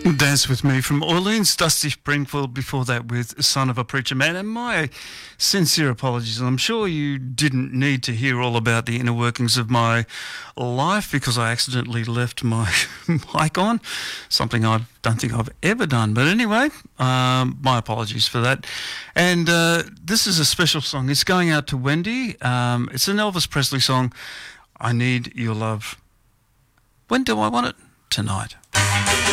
Dance With Me from Orleans, Dusty Springfield, before that with Son of a Preacher Man. And my sincere apologies. I'm sure you didn't need to hear all about the inner workings of my life because I accidentally left my mic on, something I don't think I've ever done. But anyway, my apologies for that. And this is a special song. It's going out to Wendy. It's an Elvis Presley song, I Need Your Love. When do I want it? Tonight.